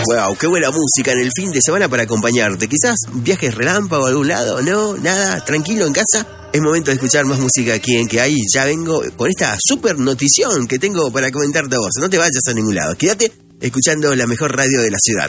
Wow, qué buena música en el fin de semana para acompañarte. Quizás viajes relámpago a algún lado, no, nada, tranquilo en casa. Es momento de escuchar más música aquí en Que Hay. Ya vengo con esta super notición que tengo para comentarte a vos. No te vayas a ningún lado. Quédate escuchando la mejor radio de la ciudad.